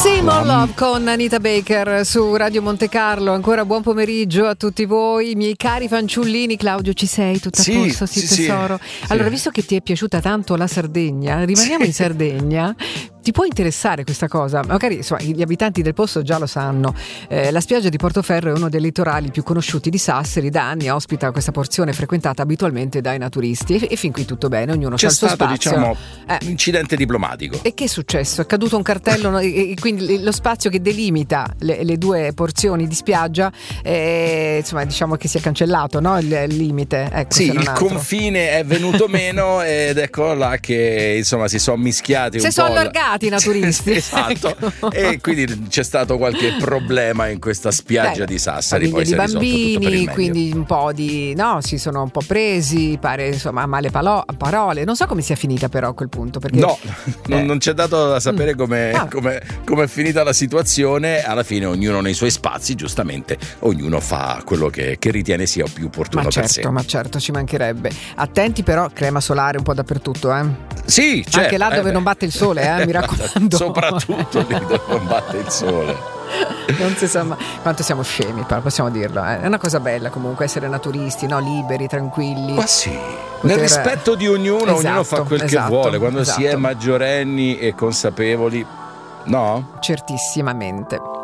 Say More Love con Anita Baker su Radio Monte Carlo. Ancora buon pomeriggio a tutti voi, miei cari fanciullini. Claudio, ci sei? Tutto a posto? Sì, tesoro. Allora, visto che ti è piaciuta tanto la Sardegna, rimaniamo in Sardegna. Ti può interessare questa cosa? Magari insomma, gli abitanti del posto già lo sanno. La spiaggia di Portoferro è uno dei litorali più conosciuti di Sassari. Da anni ospita questa porzione frequentata abitualmente dai naturisti e fin qui tutto bene, ognuno ha il suo spazio. C'è stato, un incidente diplomatico. E che è successo? È caduto un cartello e quindi lo spazio che delimita le due porzioni di spiaggia, insomma, diciamo che si è cancellato, no? Il limite. Ecco, sì, il confine è venuto meno ed ecco là che insomma si sono mischiati un po'. Si sono allargati i naturisti. Esatto. Ecco. E quindi c'è stato qualche problema in questa spiaggia di Sassari. Poi di bambini, quindi un po' si sono un po' presi, pare insomma male parole. Non so come sia finita però a quel punto, perché non c'è dato da sapere come è finita la situazione. Alla fine ognuno nei suoi spazi, giustamente ognuno fa quello che ritiene sia più opportuno per sé. Ma certo, ci mancherebbe. Attenti però, crema solare un po' dappertutto, Sì, certo. Anche là dove non batte il sole, mi raccomando. Soprattutto lì dove non batte il sole. Non si sa quanto siamo scemi, possiamo dirlo. È una cosa bella comunque essere naturisti, no? Liberi, tranquilli. Ma sì, nel rispetto di ognuno, ognuno fa quel che vuole. Quando si è maggiorenni e consapevoli, no? Certissimamente.